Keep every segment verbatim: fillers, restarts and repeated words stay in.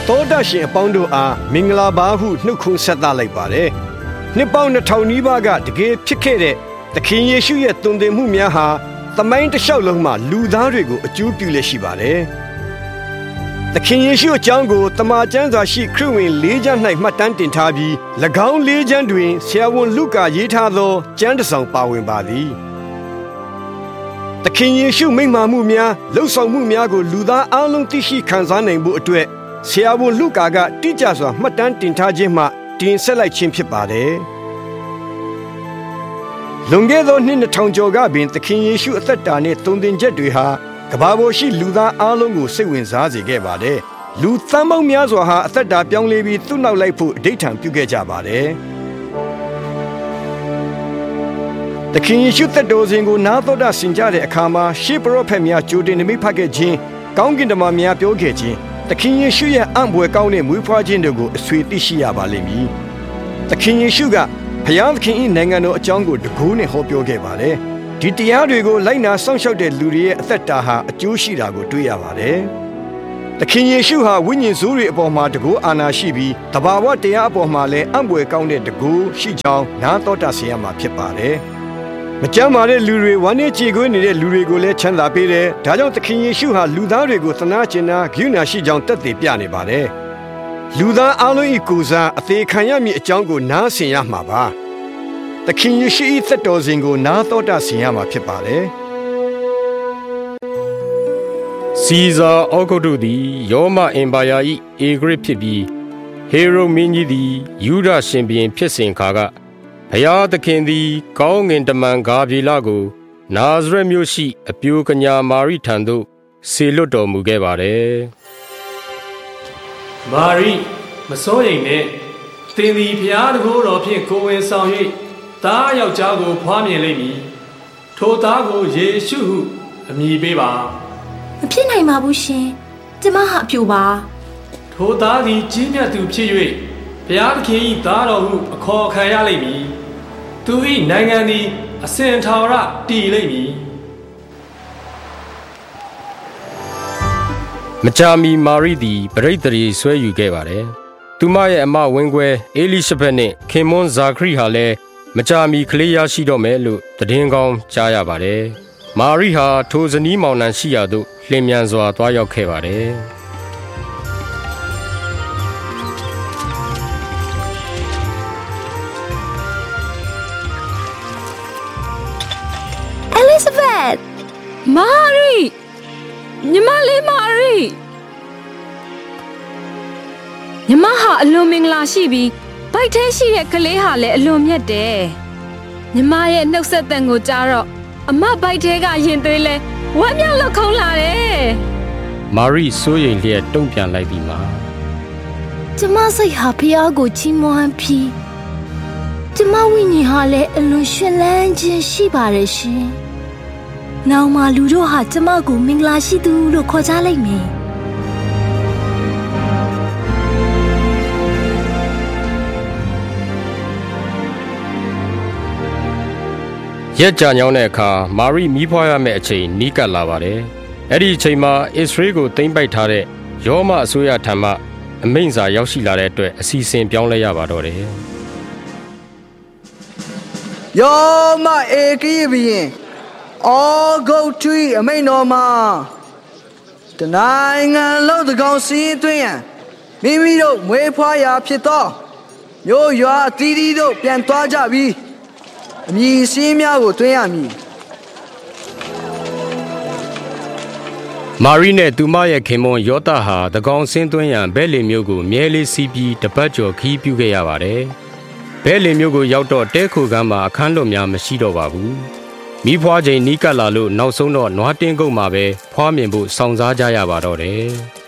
သောတရှင်အပေါင်းတို့အားမင်္ဂလာပါဟုနှုတ်ခွန်းဆက်သလိုက်ပါတယ်။နှစ်ပေါင်းနှစ်ထောင်နီးပါးကတကယ်ဖြစ်ခဲ့တဲ့သခင်ယေရှုရဲ့သွန်သင်မှုများဟာသမိုင်းတစ်လျှောက်လုံးမှာလူသားတွေကိုအကျိုးပြုလက်ရှိပါတယ်။သခင်ယေရှုအကြောင်းကိုတမန်ကျမ်းစာရှိခရစ်ဝင်လေးကျမ်း၌မှတ်တမ်းတင်ထားပြီး၎င်းလေးကျမ်းတွင်ဆရာဝန်လုကာရေးထားသောကျမ်းတစ်စောင်ပါဝင်ပါသည်။သခင်ယေရှုမိန့်မာမှုများလှုပ်ဆောင်မှုများကိုလူသားအလုံးသိရှိခံစားနိုင်ဖို့အတွက်ဆရာဝန်လုကာကတိကျစွာမှတ်တမ်းတင်ထားခြင်းမှတင်ဆက်လိုက်ခြင်းဖြစ်ပါတယ်။လွန်ခဲ့သောနှစ်နှစ်ထောင်ကျော်ကပင်သခင်ယေရှုအသက်တာနှင့်သွန်သင်ချက်တွေဟာကမ္ဘာပေါ်ရှိလူသားအလုံးကိုစိတ်ဝင်စားစေခဲ့ပါတယ်။လူသန်းပေါင်းများစွာဟာအသက်တာပြောင်းလဲပြီးသူ့နောက်လိုက်ဖို့အဓိဋ္ဌာန်ပြုခဲ့ကြပါတယ်။သခင်ယေရှုသက်တော်စဉ်ကိုနားတော်တာဆင်ကြတဲ့အခါမှာရှေးပရောဖက်များကြိုတင်နိမိတ်ဖတ်ခဲ့ခြင်းကောင်းကင်တမန်များပြောခဲ့ခြင်းသခင်ယေရှုရဲ့အံ့ဘွယ်ကောင်းတဲ့မွေးဖွားခြင်းတို့ကိုအဆွေသိရှိရပါလိမ့်မည်။သခင်ယေရှုကဘုရားသခင်၏နိုင်ငံတော်အကြောင်းကိုတကူးနဲ့ဟောပြောခဲ့ပါတယ်။ဒီတရားတွေကိုလိုက်နာစောင့်ရှောက်တဲ့လူတွေရဲ့အသက်တာဟာအကျိုးရှိတာကိုတွေ့ရပါတယ်။သခင်ယေရှုဟာဝိညာဉ်ဆိုးတွေအပေါ်မှာတကူးအာဏာရှိပြီးတဘာဝတရားအပေါ်မှာလည်းအံ့ဘွယ်ကောင်းတဲ့တကူးရှိကြောင်းနားတော်တာဆင်ရမှာဖြစ်ပါတယ်။မကြမ်းမာတဲ့လူတွေဝမ်းနည်းကြေကွဲနေတဲ့လူတွေကိုလည်းချမ်းသာပေးတယ်။ဒါကြောင့်သခင်ယေရှုဟာလူသားတွေကိုသနာကျင်နာဂရုဏာရှိကြောင်းတက်သေးပြနေပါတယ်။လူသားအလုံး၏ကိုယ်စားအသေးခံရမည့်အကြောင်းကိုနားဆင်ရမှာပါ။သခင်ယေရှု၏သက်တော်စဉ်ကိုနားတော်တာဆင်ရမှာဖြစ်ပါတယ်။စီဇာဩဂုတ်တုသည်ရောမအင်ပါယာ၏အေဂရစ်ဖြစ်ပြီးဟေရုမင်းကြီးသည်ယူဒရှင်ဘုရင်ဖြစ်စဉ်ခါကဘုရားသခင်သည်ကောင်းငင်တမန်ဂါဗြေလကိုနာဇရက်မြို့ရှိအပြိုကညာမာရိထံသို့ဆေလွတ်တော်မူခဲ့ပါတယ်။မာရိမစိုးရိမ်နဲ့သင်သည်ဘုရားတကိုးတော်ဖြင့်ကိုယ်ဝင်ဆောင်၍သားယောက်ျားကိုဖွားမြင်လိမ့်မည်။ထိုသားကိုယေရှုဟုအမည်ပေးပါ။မဖြစ်နိုင်ပါဘူးရှင်။ကျမဟာအပြိုပါ။ထိုသားသည်ကြီးမြတ်သူဖြစ်၍ဘုရားသခင်၏သားတော်ဟုအခေါ်ခံရလိမ့်မည်။သူ၏နိုင်ငံသည်အစဉ်ထာဝရတည်လိမ့်မည်မကြာမီမာရိသည်ပရိသေရီဆွဲယူခဲ့ပါတယ်။သူမရဲ့အမဝင်းခွဲအေလိရှဘက်နှင့်ခင်မွန်းဇာခရီဟာလည်းမကြာမီကလေးရရှိတော့မယ်လို့သတင်းကောင်းကြားရပါတယ်။မာရိဟာထိုဇနီးမောင်နှံရှိရာသို့လျင်မြန်စွာသွားရောက်ခဲ့ပါတယ်။ Elizabeth မာရိညီမလေးမာရိညီမဟာအလွန်မင်္ဂလာရှိပြီးဗိုက်ထဲရှိတဲ့ကလေးဟာလည်းအလွန်မြတ်တယ်ညီမရဲ့နှုတ်ဆက်သံကိုကြားတော့အမဗိုက်ထဲကရင်သွေးလဲဝမ်းမြောက်လို့ခုန်လာတယ်မာရိစိုးရိမ်လျက်တုံ့ပြန်လိုက်ပြီးမှကျမစိတ်ဟာဖျားကိုချီးမွမ်းပြီးကျမဝိညာဉ်ဟာလည်းအလွန်ရှင်လန်းခြင်းရှိပါတယ်ရှင်နောက်မှလူတို့ဟာကျမကိုမင်္ဂလာရှိသူလို့ခေါ်ကြလိမ့်မယ်ရက်ကြာညောင်းတဲ့အခါမာရိမီးဖွားရမယ့်အချိန်နီးကပ်လာပါတယ်။အဲ့ဒီအချိန်မှာအစ္စရေးကိုသိမ်းပိုက်ထားတဲ့ရောမအစိုးရထံမှအမိန့်စာရောက်ရှိလာတဲ့အတွက်အစီအစဉ်ပြောင်းလဲရပါတော့တယ်။ရောမအေကီဘီရင်အောဂုတ်ထွေးအမိန့်တော်မှာတနိုင်ငံလုံးသကောင်စီးသွင်းရန်မိမိတို့မွေးဖွားရာဖြစ်သောမျိုးရွာအသီးသီးတို့ပြန်သွားကြပြီးအမည်စင်းများကိုသွင်းရမည်မာရိနဲ့သူမရဲ့ခင်မွန်းယောသဟာသကောင်ဆင်းသွင်းရန်ဘဲလင်မြို့ကိုမြဲလေးစီးပြီးတပတ်ကျော်ခီးပြုခဲ့ရပါတယ်ဘဲလင်မြို့ကိုရောက်တော့တဲခိုကမ်းမှာအခန်းလွတ်များမရှိတော့ပါဘူးမိဖွားချိန်နီးကပ်လာလို့နောက်ဆုံးတော့နွားတင်းကုတ်မှာပဲဖွားမြင်ဖို့စောင့်စားကြရပါတော့တယ်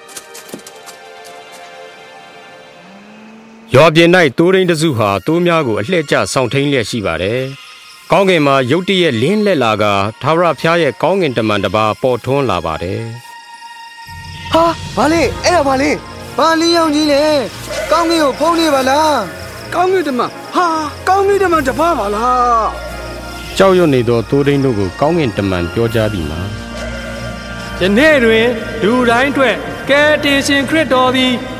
ရွာပြင်၌တိုးရင်းတစုဟာတိုးများကိုအလှည့်ကျဆောင်ထိန်လျက်ရှိပါတယ်ကောင်းကင်မှာရုတ်တရက်လင်းလက်လာကထာဝရဘုရားရဲ့ကောင်းကင်တမန်တစ်ပါးပေါ်ထွန်းလာပါတယ်ဟာဘာလဲအဲ့ဒါဘာလဲဘာလင်းရောင်ကြီးလဲကောင်းကင်ကိုဖုံးနေပါလားကောင်းကင်တမန်ဟာကောင်းကင်တမန်တစ်ပါးပါလားကြောက်ရွံ့နေသောတိုးရင်းတို့ကိုကောင်းကင်တမန်ပြောကြားပြီးမှယနေ့တွင်လူတိုင်းအတွက်ကယ်တင်ရှင်ခရစ်တော်သည်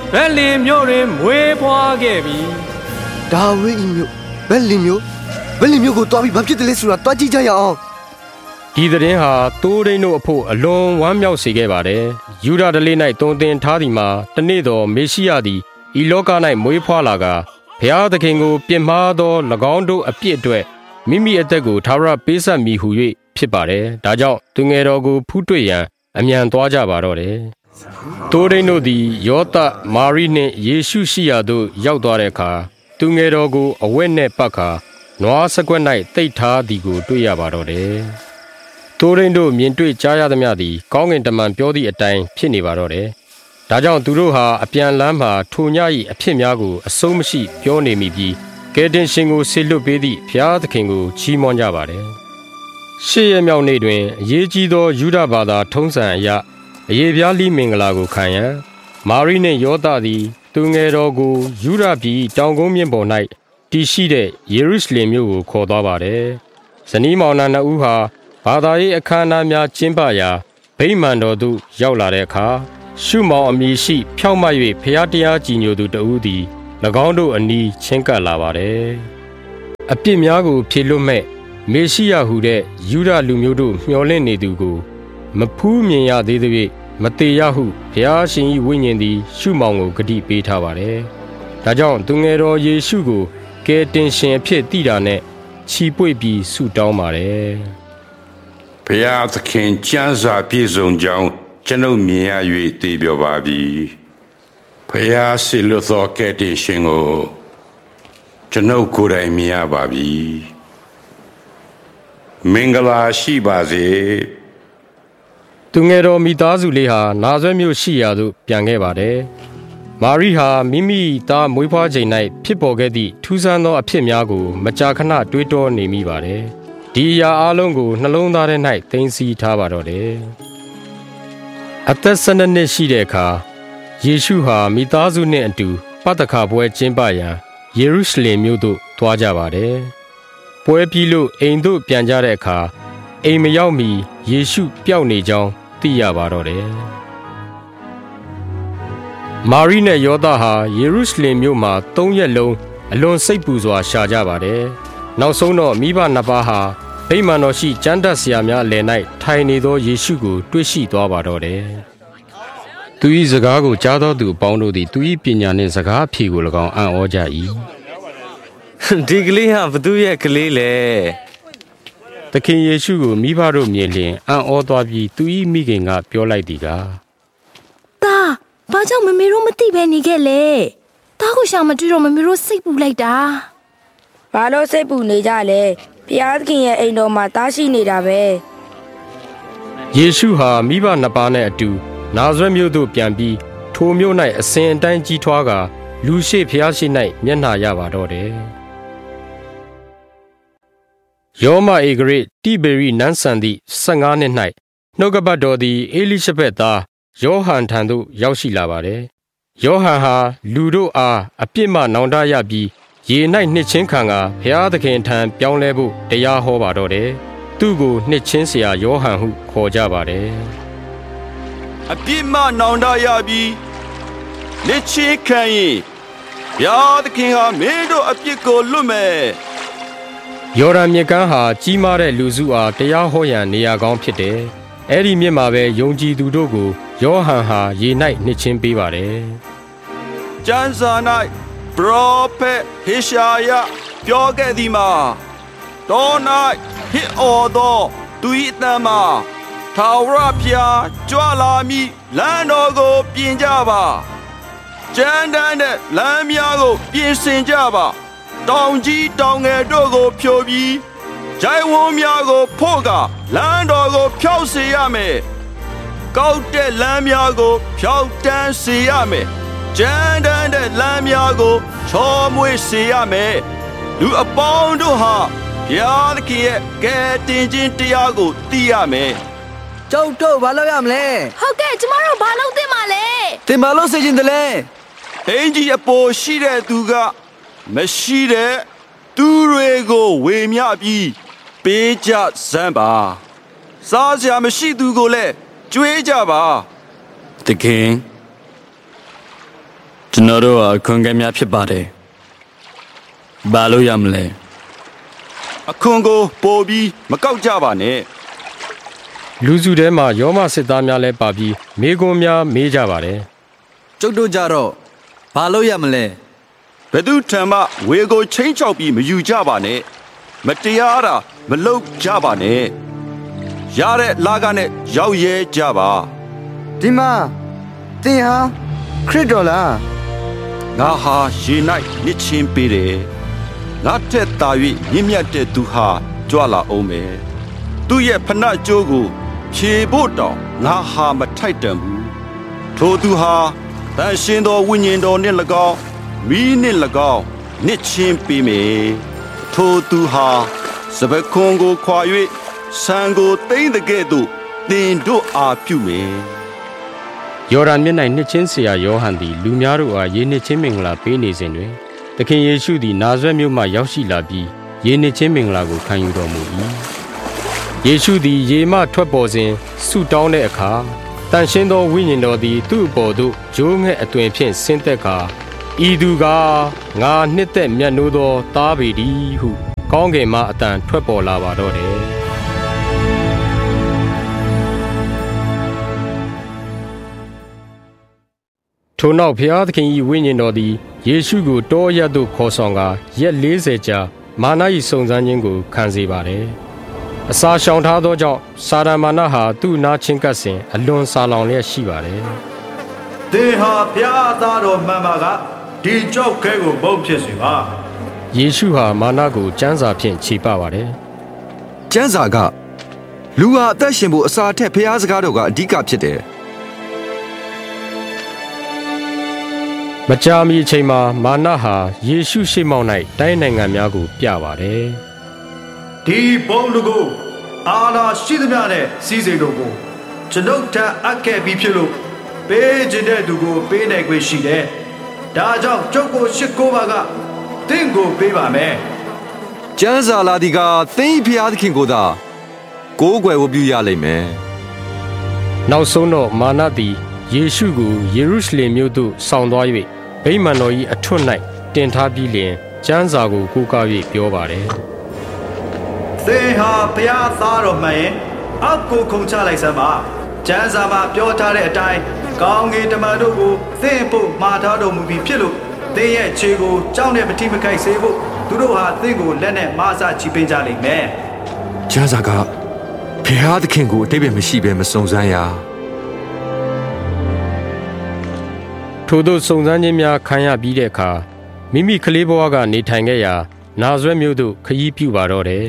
ဗက်လင်မြို့တွင်မွေးဖွားခဲ့ပြီဒါဝိဒ်မြို့ဗက်လင်မြို့ဗက်လင်မြို့ကိုတွားပြီးဘာဖြစ်တယ်လဲဆိုတာတွားကြည့်ကြရအောင်ဒီသတင်းဟာတိုးဒိန်းတို့အဖို့အလွန်ဝမ်းမြောက်စေခဲ့ပါတယ်ယူဒဓလေ၌တုံသင်ထားသည်မှာတနေ့သောမေရှိယသည်ဤလောက၌မွေးဖွားလာကဘုရားသခင်ကိုပြစ်မှားသော၎င်းတို့အပြစ်အတွက်မိမိအသက်ကိုထာဝရပေးဆက်မည်ဟု၍ဖြစ်ပါတယ်ဒါကြောင့်သူငယ်တော်ကိုဖူးတွေ့ရန်အမြန်သွားကြပါတော့တယ်တိုးဒိန်းတို့သည်ယောသမာရိနှင့်ယေရှုရှိရာသို့ရောက်သွားတဲ့အခါသူငယ်တော်ကိုအဝတ်နှင့်ပတ်ခါနွားစကွက်၌တိတ်ထားသည်ကိုတွေ့ရပါတော့တယ်တိုးဒိန်းတို့မြင်တွေ့ကြားရသမျှသည်ကောင်းကင်တမန်ပြောသည့်အတိုင်းဖြစ်နေပါတော့တယ်ဒါကြောင့်သူတို့ဟာအပြန်လမ်းမှာထိုည၏အဖြစ်များကိုအဆုံးမရှိပြောနေမိပြီးကယ်တင်ရှင်ကိုဆေလွတ်ပေးသည့်ဘုရားသခင်ကိုချီးမွမ်းကြပါတယ်ရှေ့ရမြောက်နေ့တွင်အရေးကြီးသောယူဒဘာသာထုံးစံအရအယေပြားလိမင်္ဂလာကိုခံရန်မာရိနှင့်ယောသသည်သူငယ်တော်ကိုယူဒပြည်တောင်ကုန်းမြင့်ပေါ်၌တည်ရှိတဲ့ယေရုရှလင်မြို့ကိုခေါ်သွားပါတယ်ဇနီးမောင်နှံနှစ်ဦးဟာဘာသာရေးအခမ်းအနားများကျင်းပရာဗိမာန်တော်သို့ရောက်လာတဲ့အခါရှုမောင်အမည်ရှိဖြောင့်မတ်၍ဖျားတရားကြည်ညိုသူတဦးသည်၎င်းတို့အနီးချင်းကပ်လာပါတယ်အပြစ်များကိုဖြေလွတ်မဲ့မေရှိယဟုတဲ့ယူဒလူမျိုးတို့မျှော်လင့်နေသူကိုမဖူးမြင်ရသေးသဖြင့်မတေရဟုဘုရားရှင်၏ဝိညာဉ်သည်ရှုမောင်ကိုဂတိပေးထားပါတယ်ဒါကြောင့်သူငယ်တော်ယေရှုကိုကယ်တင်ရှင်အဖြစ်သိတာနဲ့ချီပွေပြီးဆုတောင်းပါတယ်ဘုရားသခင်ကျမ်းစာပြည့်စုံကြောင်းကျွန်ုပ်မြင်ရ၍သိပြောပါပြီဘုရားဆီလွတ်သောကယ်တင်ရှင်ကိုကျွန်ုပ်ကိုယ်တိုင်မြင်ရပါပြီမင်္ဂလာရှိပါစေသူငယ်တော်မိသားစုလေးဟာနာဇရက်မြို့ရှိရာသို့ပြန်ခဲ့ပါတယ်မာရိဟာမိမိသားမွေးဖွားချိန်၌ဖြစ်ပေါ်ခဲ့သည့်ထူးဆန်းသောအဖြစ်များကိုမကြာခဏတွေးတောနေမိပါတယ်ဒီအရာအလုံးကိုနှလုံးသားထဲ၌သိမ်းဆည်းထားပါတော့တယ်အသက်၁၂နှစ်ရှိတဲ့အခါယေရှုဟာမိသားစုနှင့်အတူပသခါပွဲကျင်းပရန်ယေရုရှလင်မြို့သို့သွားကြပါတယ်ပွဲပြီးလို့အိမ်သို့ပြန်ကြတဲ့အခါအိမ်မရောက်မီယေရှုပျောက်နေကြောင်းသိရပါတော့တယ်မာရိနဲ့ယောသဟာယေရုရှလင်မြို့မှာသုံးရက်လုံးအလွန်စိတ်ပူစွာရှာကြပါတယ်နောက်ဆုံးတော့မိဘနှစ်ပါးဟာဗိမာန်တော်ရှိကျမ်းတတ်ဆရာများအလယ်၌ထိုင်နေသောယေရှုကိုတွေ့ရှိသွားပါတော့တယ်သူ၏စကားကိုကြားသောသူအပေါင်းတို့သည်သူ၏ပညာနှင့်စကားအဖြေကို၎င်းအံ့ဩကြ၏ဒီကလေးဟာဘသူရဲ့ကလေးလဲသခင်ယေရှုကိုမိဘတို့မြင်လျင်အံ့ဩသွားပြီးသူ၏မိခင်ကပြောလိုက်သည်ကားတာဘာကြောင့်မမေတို့မသိပဲနေခဲ့လဲတာကိုရှာမတွေ့တော့မမေတို့စိတ်ပူလိုက်တာဘာလို့စိတ်ပူနေကြလဲဘုရားသခင်ရဲ့အိမ်တော်မှာတားရှိနေတာပဲယေရှုဟာမိဘနှစ်ပါးနဲ့အတူနာဇရက်မြို့သို့ပြန်ပြီးထိုမြို့၌အစဉ်အတိုင်းကြီးထွားကာလူရှိဘုရားရှိ၌မျက်နှာရပါတော့တယ်ယောမဧကရစ်တိဘေရိနန်းဆန်သည့်၁၅နှစ်၌နှုတ်ကပတ်တော်သည်အေလိရှဘက်သားယောဟန်ထံသို့ရောက်ရှိလာပါတယ်ယောဟန်ဟာလူတို့အားအပြစ်မှနောင်တရပြီးရေ၌နှစ်ချင်းခံကဘုရားသခင်ထံပြောင်းလဲဖို့တရားဟောပါတော့တယ်သူ့ကိုနှစ်ချင်းဆရာယောဟန်ဟုခေါ်ကြပါတယ်အပြစ်မှနောင်တရပြီးနှစ်ချင်းခံရင်ဘုရားသခင်ဟာမင်းတို့အပြစ်ကိုလွတ်မယ်ယော်ဒန်မြစ်ကမ်းဟာကြီးမားတဲ့လူစုအားတရားဟောရန်နေရာကောင်းဖြစ်တယ်။အဲ့ဒီမြစ်မှာပဲယုံကြည်သူတို့ကိုယောဟန်ဟာရေ၌နှစ်ချင်းပေးပါတယ်။ကျမ်းစာ၌ပရောဖက်ဟေရှာယပြောခဲ့သည်မှာတော၌ဟစ်အော်သောသူ၏အသံမှာထာဝရဘုရားကြွလာမည်လမ်းတော်ကိုပြင်ကြပါ။ကျမ်းတမ်းတဲ့လမ်းများကိုပြင်ဆင်ကြပါတောင်ကြီးတောင်ငယ်တို့ကိုဖြိုပြီးဂျိုင်ဝန်းများကိုဖို့ကလမ်းတော်ကိုဖြောက်စေရမယ်ကောက်တဲ့လမ်းများကိုဖြောက်တန်းစေရမယ်ကျမ်းတမ်းတဲ့လမ်းများကိုချောမွေ့စေရမယ်လူအပေါင်းတို့ဟာဘုရားသခင်ရဲ့ကယ်တင်ခြင်းတရားကိုသိရမယ်ကျုပ်တို့ဘာလုပ်ရမလဲဟုတ်ကဲ့ကျမတို့ဘာလုပ်သင့်ပါလဲသင်ဘာလုပ်စေချင်တယ်လဲအင်ကြီးအပေါ်ရှိတဲ့သူကမရှိတဲ့သူတွေကိုဝေမျှပြီးပေးကြစမ်းပါစားစရာမရှိသူကိုလည်းကြွေးကြပါသခင်ကျွန်တော်တို့အခွင့်အရေးများဖြစ်ပါတယ်ဘာလို့ရမလဲအခွန်ကိုပို့ပြီးမကောက်ကြပါနဲ့လူစုထဲမှာယောမစစ်သားများလည်းပါပြီးမိကွန်းများမေးကြပါတယ်ကျုပ်တို့ကြတော့ဘာလို့ရမလဲဘယ်သူထံမှဝေကိုချင်းချောက်ပြီးမယူကြပါနဲ့မတရားတာမလုပ်ကြပါနဲ့ရတဲ့လာကနဲ့ရောက်ရဲကြပါဒီမှာသင်ဟာခရစ်တော်လားငါဟာရေ၌မြစ်ချင်းပေးတယ်ငါထက်သာ၍မြင့်မြတ်တဲ့သူဟာကြွလာအောင်မယ်သူရဲ့ဖဏကျိုးကိုဖြေဖို့တောင်ငါဟာမထိုက်တန်ဘူးထိုသူဟာတန်ရှင်သောဝိညာဉ်တော်နှင့်၎င်းမိနှင့်၎င်းနှစ်ချင်းပေးမယ်ထိုသူဟာစပခွန်ကိုခွာ၍ဆံကိုသိမ့်တဲ့ကဲ့သို့သင်တို့အားပြုမယ်ယော်ဒန်မြစ်၌နှစ်ချင်းဆရာယောဟန်သည်လူများတို့အားယေနှစ်ချင်းမင်္ဂလာပေးနေစဉ်တွင်သခင်ယေရှုသည်နာဇရက်မြို့မှရောက်ရှိလာပြီးယေနှစ်ချင်းမင်္ဂလာကိုခံယူတော်မူ၏ယေရှုသည်ရေမှထွက်ပေါ်စဉ်ဆုတောင်းတဲ့အခါတန်ရှင်းသောဝိညာဉ်တော်သည်သူ့အပေါ်သို့ဂျိုးငှက်အသွင်ဖြင့်ဆင်းသက်ကာဤသူကငါနှစ်သက်မြတ်နိုးသောသားပေတည်းဟုကောင်းကင်မှအတန်ထွက်ပေါ်လာပါတော့တယ်ထိုနောက်ဘုရားသခင်၏ဝိညာဉ်တော်သည်ယေရှုကိုတောအရပ်သို့ခေါ်ဆောင်ကာရက်လေးဆယ်ကြာမာန၏စုံစမ်းခြင်းကိုခံစေပါတယ်။အစာရှောင်ထားသောကြောင့်စာရမာနဟာသူ့နာချင်းကပ်စဉ်အလွန်စာလောင်လျက်ရှိပါတယ်။သင်ဟာဘုရားသားတော်မှန်ပါကဒီကြောက်ခဲကိုမုတ်ဖြစ်စေပါ။ယေရှုဟာမာနကိုကျမ်းစာဖြင့်ခြေပပါတယ်။ကျမ်းစာကလူဟာအသက်ရှင်ဖို့အစာထက်ဘုရားစကားတော်ကအဓိကဖြစ်တယ်။မကြာမီအချိန်မှာမာနဟာယေရှုရှေ့မှောက်၌တိုင်းနိုင်ငံများကိုပြပါတယ်။ဒီဘုံလူကိုအာနာရှိသမျှနဲ့စီးစိမ်တို့ကိုကျွန်ုပ်ထအပ်ခဲ့ပြီးဖြစ်လို့ပေးခြင်းတဲ့သူကိုပေးနိုင်ခွင့်ရှိတယ်။ဒါကြောင့်ကျုပ်ကိုရှစ်ကိုးပါကသင်ကိုပေးပါမယ်။ကျမ်းစာလာဒီကသင်ဖျားသခင်ကိုသာကိုးကွယ်ဝပြုရလိမ့်မယ်။နောက်ဆုံးတော့မာနသည်ယေရှုကိုယေရုရှလင်မြို့သို့ဆောင်သွား၍ဗိမာန်တော်၏အထွတ်၌တင်ထားပြီးလျှင်ကျမ်းစာကိုကိုးကား၍ပြောပါတယ်။သင်ဟာဘုရားသားတော်မှန်ရင်အောက်ကိုခုန်ချလိုက်စမ်းပါ။ကျမ်းစာမှာပြောထားတဲ့အတိုင်းကောင်းကင်တမန်တို့ကိုသင်ဖို့မှာထားတော်မူပြီးဖြစ်လို့သင်ရဲ့ခြေကိုကြောက်နဲ့မထိမခိုက်စေဖို့သူတို့ဟာသင်ကိုလက်နဲ့မဆချီပင်းကြလိမ့်မယ်။ကျမ်းစာကဘုရားသခင်ကိုအတိတ်ပဲမရှိဘဲမစုံစမ်းရ။ထို့သောစုံစမ်းခြင်းများခံရပြီးတဲ့အခါမိမိကလေးဘဝကနေထိုင်ခဲ့ရာနာဇရက်မြို့သို့ခရီးပြုပါတော့တယ်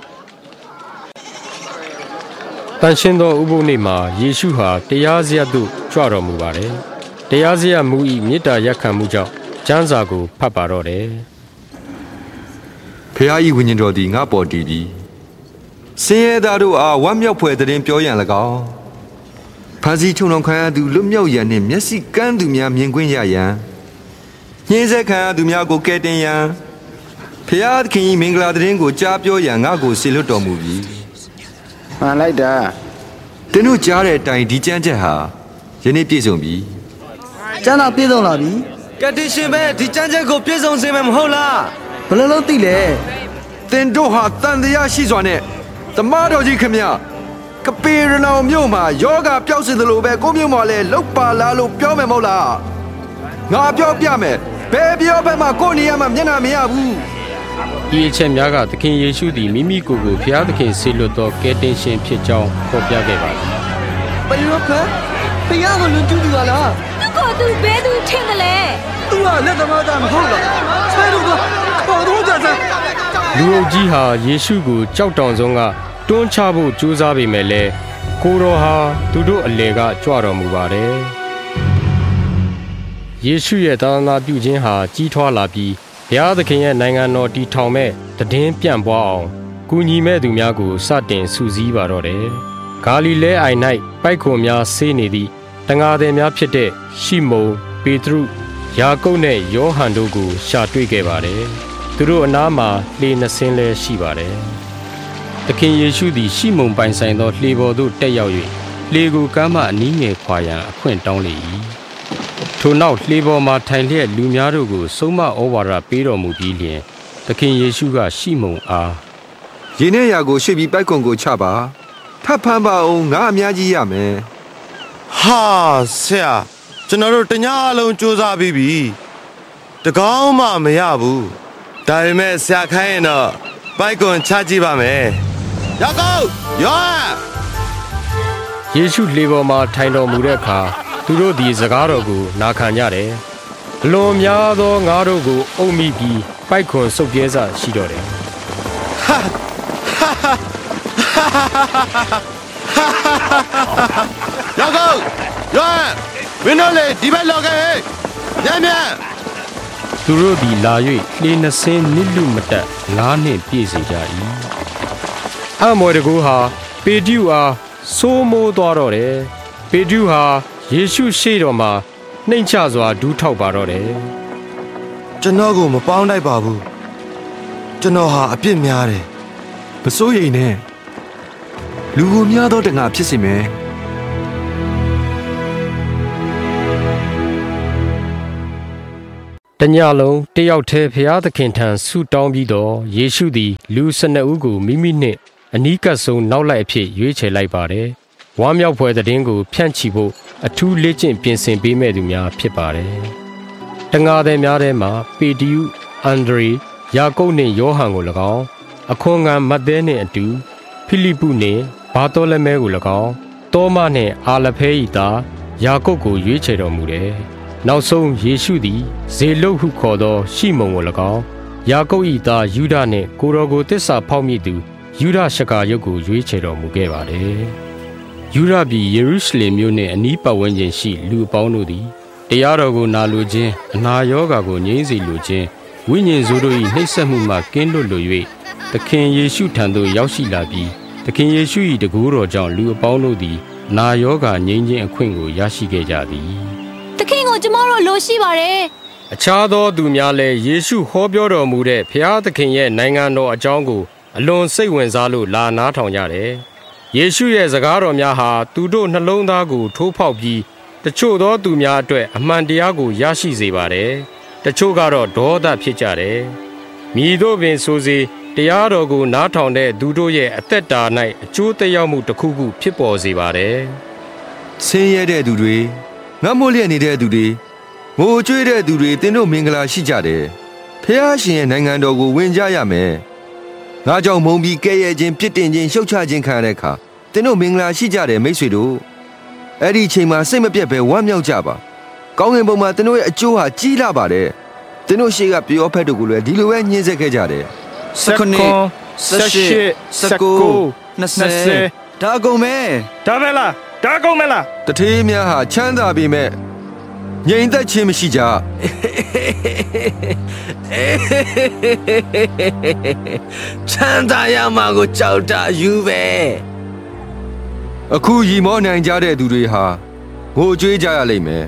။တန်ရှင်းသောဥပုသ်နေ့မှာယေရှုဟာတရားစရပ်သို့ကြွတော်မူပါတယ်။တရားစရပ်မူ၏မေတ္တာရပ်ခံမှုကြောင့်ကျမ်းစာကိုဖတ်ပါတော့တယ်။ဖခင်၏ဝိညာဉ်တော်သည်ငါပေါ်တည်ပြီးဆင်းရဲသားတို့အားဝမ်းမြောက်ဖွယ်သတင်းပြောရန်၎င်းဖာစီချုံတော်ခံရသူလွတ်မြောက်ရန်နှင့်မျက်စိကန်းသူများမြင်ကွင်းရရန်ညှင်းဆဲခံရသူများကိုကယ်တင်ရန်ဖျားသခင်၏မင်္ဂလာသတင်းကိုကြားပြောရန်ငါကိုစေလွှတ်တော်မူပြီမှန်လိုက်တာသင်တို့ကြားတဲ့အတိုင်းဒီကျမ်းချက်ဟာယနေ့ပြည့်စုံပြီကျမ်းသာပြည့်စုံလာပြီကတိရှင်ပဲဒီကျမ်းချက်ကိုပြည့်စုံစေမှာမဟုတ်လားဘယ်လိုလုပ်သိလဲသင်တို့ဟာတန်တရားရှိစွာနဲ့တမန်တော်ကြီးခမညာကပေရနောင်မြို့မှာယောဂပျောက်စေသလိုပဲကိုမြို့မှာလည်းလောက်ပါလားလို့ပြောမယ်မဟုတ်လားငါပြောပြမယ်ဘယ်ပြောဘက်မှာကိုနေရမှာမျက်နှာမရဘူးဒီအချက်များကသခင်ယေရှုသည်မိမိကိုယ်ကိုဘုရားသခင်ဆေလွတ်သောကယ်တင်ရှင်ဖြစ်ကြောင်းဖော်ပြခဲ့ပါသည်ဘယ်လိုလဲဘုရားကိုလွန်ကျူးသူပါလားသူကသူဘယ်သူထင်တယ်လဲသူကလက်သမားသားမဟုတ်လားဆွဲလို့ကခေါ်တော့ကြစမ်းလူအုပ်ကြီးဟာယေရှုကိုကြောက်တောင်ဆုံးကတွန်းချဖို့ကြိုးစားပေမဲ့လည်းကိုတော်ဟာသူတို့အလေကကြွတော်မူပါတယ်ယေရှုရဲ့သာသနာပြုခြင်းဟာကြီးထွားလာပြီးဘုရားသခင်ရဲ့နိုင်ငံတော်တည်ထောင်မဲ့တည်င်းပြန့်ပွားအောင်ကူညီမဲ့သူများကိုစတင်စုစည်းပါတော့တယ်ဂါလိလဲအိုင်၌ပိုက်ခွန်များဆေးနေသည့်တန်ဃာသည်များဖြစ်တဲ့ရှီမုန်ပေတရုယာကုပ်နဲ့ယောဟန်တို့ကိုရှာတွေ့ခဲ့ပါတယ်သူတို့အနားမှာလှေနှစ်စင်းလည်းရှိပါတယ်သခင်ယေရှုသည်ရှီမုန်ပိုင်ဆိုင်သောလှေပေါ်သို့တက်ရောက်၍လှေကိုကမ်းမှအနီးငယ်ခွာရန်အခွင့်တောင်းလေ၏ထိုနောက်လှေပေါ်မှာထိုင်လျက်လူများတို့ကိုဆုံးမဩဝါဒပေးတော်မူပြီးလျှင်သခင်ယေရှုကရှိမုန်အားရေနဲ့ရာကိုရွှေ့ပြီးပိုက်ကွန်ကိုချပါထပ်ဖမ်းပါအောင်ငါအများကြီးရမယ်ဟာဆရာကျွန်တော်တို့တညအလုံးစူးစမ်းပြီးပြီတကောင်းမှမရဘူးဒါပေမဲ့ဆရာခိုင်းရင်တော့ပိုက်ကွန်ချကြည့်ပါမယ်ရောက်ကောရောယေရှုလှေပေါ်မှာထိုင်တော်မူတဲ့အခါသူတို့သည်စကားတော်ကိုနာခံကြတယ်အလွန်များသောငါတို့ကိုအုပ်မိပြီးပိုက်ခွန်ဆုပ်ပြဲစရှိတော့တယ်ဟာရောက်ကောရောမင်းတို့လေဒီဘက်လောက်ကဟဲ့ညံ့ညံ့သူတို့သည်လာ၍လှေနှစ်စင်းနစ်လူမတက်ငါးနှင့်ပြည့်စေကြ၏အမော်တကူဟာပေတရုအားဆိုးမိုးသွားတော့တယ်ပေတရုဟာယေရှုရှေ့တော်မှာနှိမ်ချစွာဒူးထောက်ပါတော့တယ်ကျွန်တော်ကိုမပေါင်းလိုက်ပါဘူးကျွန်တော်ဟာအပြစ်များတယ်မစိုးရိမ်နဲ့လူကိုများသောတငါဖြစ်စေမယ်တညလုံးတယောက်တည်းဖျားသခင်ထံဆုတောင်းပြီးတော့ယေရှုသည်လူ၁၂ဦးကိုမိမိနှင့်အနီးကပ်ဆုံးနောက်လိုက်အဖြစ်ရွေးချယ်လိုက်ပါတယ်ဝမ်းမြောက်ဖွယ်သတင်းကိုဖြန့်ချီဖို့အထူးလေ့ကျင့်ပြင်ဆင်ပေးမဲ့သူများဖြစ်ပါတယ်တငါသည်များထဲမှာပေတရုအန်ဒရေယာကုပ်နှင့်ယောဟန်ကို၎င်းအခွန်ခံမဿဲနှင့်အတူဖိလိပ္ပုနှင့်ဘာသောလမဲကို၎င်းတောမနှင့်အာလဖဲ၏သားယာကုပ်ကိုရွေးချယ်တော်မူတယ်နောက်ဆုံးယေရှုသည်ဇေလုတ်ဟုခေါ်သောရှိမုန်ကို၎င်းယာကုပ်၏သားယူဒနှင့်ကိုတော်ကိုတစ္ဆာဖောက်မိသူယူဒရှကာယုတ်ကိုရွေးချယ်တော်မူခဲ့ပါတယ်ယူဒပြည်ယေရုရှလင်မြို့နှင့်အနီးပတ်ဝန်းကျင်ရှိလူအပေါင်းတို့သည်တရားတော်ကိုနာလိုခြင်းအနာရောဂါကိုငြိမ်းစေလိုခြင်းဝိညာဉ်ဆိုးတို့၏နှိပ်စက်မှုမှကင်းလွတ်လို၍သခင်ယေရှုထံသို့ရောက်ရှိလာပြီးသခင်ယေရှု၏တကူတော်ကြောင့်လူအပေါင်းတို့သည်နာရောဂါငြိမ်းခြင်းအခွင့်ကိုရရှိခဲ့ကြသည်သခင်ကိုကျမတို့လိုရှိပါတယ်အခြားသောသူများလည်းယေရှုဟောပြောတော်မူတဲ့ဖျားသခင်ရဲ့နိုင်ငံတော်အကြောင်းကိုအလွန်စိတ်ဝင်စားလို့လာနားထောင်ကြတယ်ယေရှုရဲ့စကားတော်များဟာသူတို့နှလုံးသားကိုထိုးဖောက်ပြီးတချို့သောသူများအတွက်အမှန်တရားကိုရရှိစေပါတယ်တချို့ကတော့ဒေါသဖြစ်ကြတယ်မည်သို့ပင်ဆိုစေတရားတော်ကိုနားထောင်တဲ့သူတို့ရဲ့အသက်တာ၌အကျိုးသက်ရောက်မှုတစ်ခုခုဖြစ်ပေါ်စေပါတယ်ဆင်းရဲတဲ့သူတွေငတ်မို့လျက်နေတဲ့သူတွေငိုကြွေးတဲ့သူတွေသင်တို့မင်္ဂလာရှိကြတယ်ဖျားရှင်ရဲ့နိုင်ငံတော်ကိုဝင်ကြရမယ်ငါကြောင့်မုံပြီးကဲ့ရဲ့ခြင်းပြစ်တင်ခြင်းရှုတ်ချခြင်းခံရတဲ့အခါသင်တို့မင်္ဂလာရှိကြတယ်မိတ်ဆွေတို့အဲ့ဒီအချိန်မှာစိတ်မပြတ်ပဲဝမ်းမြောက်ကြပါကောင်းကင်ဘုံမှာသင်တို့ရဲ့အကျိုးဟာကြီးလာပါတယ်သင်တို့ရှေ့ကပျော်ဖက်တို့ကိုလည်းဒီလိုပဲညှင်းဆဲခဲ့ကြတယ်စက္ကွန်စရှစ်စကူနှစ်ဆယ်ဒါကုန်မဲဒါပဲလားဒါကုန်မဲလားတထေးများဟာချမ်းသာပေမဲ့ငြိမ်သက်ခြင်းမရှိကြချမ်းသာရမှာကိုကြောက်တာယူပဲအခုရီမောနိုင်ကြတဲ့သူတွေဟာငိုကြွေးကြရလိမ့်မယ်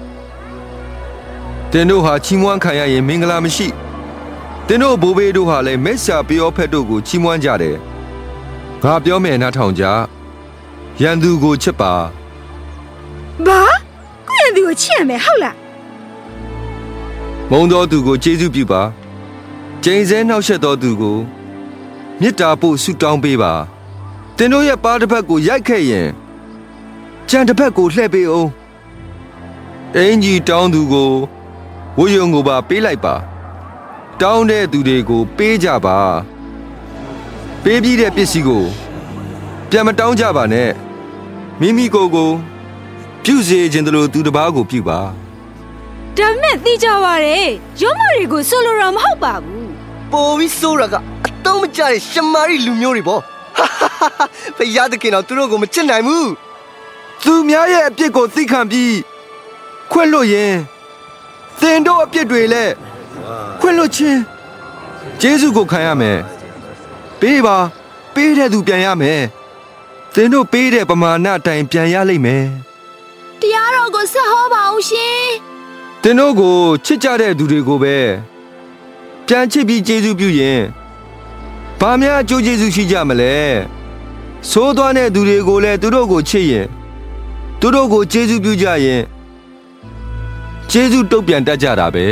သင်တို့ဟာချီးမွမ်းခံရရင်မင်္ဂလာမရှိသင်တို့ဘိုးဘေးတို့ဟာလည်းမိစ္ဆာပျောဖက်တို့ကိုချီးမွမ်းကြတယ်ငါပြောမယ်နားထောင်ကြရန်သူကိုချစ်ပါဘာကိုရန်သူကိုချစ်ရမယ်ဟုတ်လားမုံသောသူကိုကျေးဇူးပြုပါကျိန်ဆဲနှောက်ယှက်သောသူကိုမေတ္တာပို့ဆုတောင်းပေးပါသင်တို့ရဲ့ပါးတစ်ဖက်ကိုရိုက်ခဲ့ရင်ကြံတစ်ဖက်ကိုလှည့်ပေးအောင်အင်ကြီးတောင်းသူကိုဝှယုံကိုပါပေးလိုက်ပါတောင်းတဲ့သူတွေကိုပေးကြပါပေးပြီးတဲ့ပစ္စည်းကိုပြန်မတောင်းကြပါနဲ့မိမိကိုယ်ကိုပြုစေခြင်းတို့သူတစ်ပါးကိုပြုပါဒါမဲ့သိကြပါရဲ့ရောမတွေကိုဆိုလိုတာမဟုတ်ပါဘူးပိုပြီးဆိုးရကအတုံးမကျတဲ့ရှမာရိလူမျိုးတွေပေါ့ဖယားသခင်တော်သူတို့ကိုမချစ်နိုင်ဘူးသူများရဲ့အပြစ်ကိုသိခံပြီးခွင့်လွှတ်ရင်သင်တို့အပြစ်တွေလည်းခွင့်လွှတ်ခြင်းယေရှုကိုခံရမယ်ပေးပါပေးတဲ့သူပြန်ရမယ်သင်တို့ပေးတဲ့ပမာဏအတိုင်းပြန်ရလိမ့်မယ်တရားတော်ကိုဆက်ဟောပါအောင်ရှင်သင်တို့ကိုချစ်ကြတဲ့သူတွေကိုပဲပြန်ချစ်ပြီးယေရှုပြုရင်ဘာများအကျိုးကျေးဇူးရှိကြမလဲဆိုးသွားတဲ့သူတွေကိုလည်းသူတို့ကိုချစ်ရင်သူတို့ကိုကျေးဇူးပြုကြရင်ကျေးဇူးတုတ်ပြန်တတ်ကြတာပဲ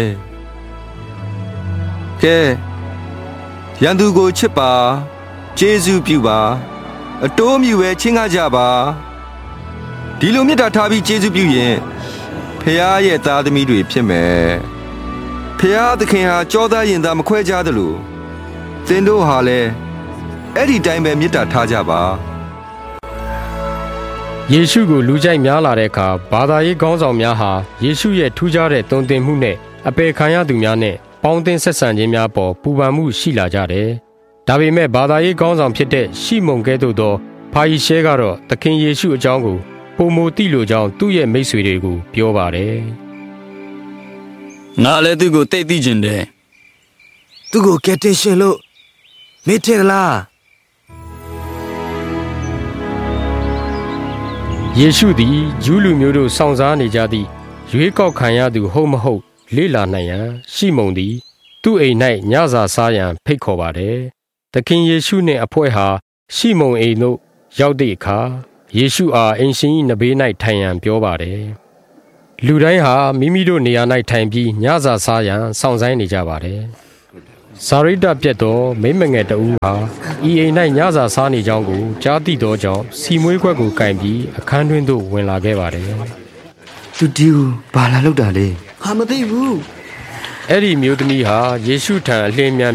ကဲရန်သူကိုချစ်ပါကျေးဇူးပြုပါအတိုးမြူပဲချင်းကားကြပါဒီလိုမေတ္တာထားပြီးကျေးဇူးပြုရင်ဖခင်ရဲ့သားသမီးတွေဖြစ်မယ်ဖခင်သခင်ဟာကြောသားရင်သားမခွဲခြားသလိုသင်တို့ဟာလည်းအဲ့ဒီတိုင်းပဲမေတ္တာထားကြပါယေရှုကိုလူကြိုက်များလာတဲ့အခါဘာသာရေးခေါင်းဆောင်များဟာယေရှုရဲ့ထူးခြားတဲ့တုံ့တင်မှုနဲ့အပေခံရသူများနဲ့ပေါင်းသင်းဆက်ဆံခြင်းများပေါ်ပူပန်မှုရှိလာကြတယ်။ဒါပေမဲ့ဘာသာရေးခေါင်းဆောင်ဖြစ်တဲ့ရှီမုန်ကဲ့သို့သောဖာရီရှဲကတော့သခင်ယေရှုအကြောင်းကိုပုံမူတိလိုကြောင်းသူ့ရဲ့မိတ်ဆွေတွေကိုပြောပါတယ်ငါလည်းသူ့ကိုတိတ်သိကျင်တယ်သူ့ကိုကယ်တင်ရှင်လို့မေ့တယ်လားယေရှုသည်ဂျူးလူမျိုးတို့စောင့်စားနေကြသည့်ရွေးကောက်ခံရသူဟုတ်မဟုတ်လေ့လာနိုင်ရန်ရှီမုန်သည်သူ့အိမ်၌ညစာစားရန်ဖိတ်ခေါ်ပါတယ်။သခင်ယေရှုနှင့်အဖွဲ့ဟာရှီမုန်အိမ်သို့ရောက်သည့်အခါယေရှုအားအိမ်ရှင်၏နဘေး၌ထိုင်ရန်ပြောပါတယ်။လူတိုင်းဟာမိမိတို့နေရာ၌ထိုင်ပြီးညစာစားရန်စောင့်ဆိုင်းနေကြပါတယ်။စာရိတ္တပြတ်သောမိမငယ်တဦးဟာဤအိမ်၌ညစာစားနေကြောင်းကိုကြားသိသောကြောင့်စီမွေးခွက်ကိုကင်ပြီးအခန်းတွင်းသို့ဝင်လာခဲ့ပါတယ်။သူဒီကိုဘာလာလောက်တာလဲ။ဟာမသိဘူး။အဲ့ဒီမျိုးသမီးဟာယေရှုထံအလင်းမြန်